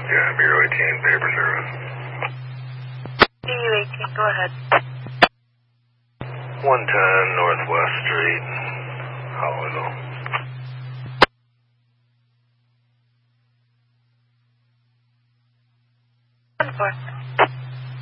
Yeah, Bureau 18, paper service. DU 18, go ahead. 110 Northwest Street, Hollyville. Of course.